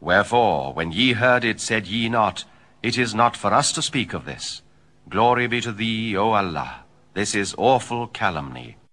Wherefore, when ye heard it, said ye not, It is not for us to speak of this. Glory be to thee, O Allah. This is awful calumny.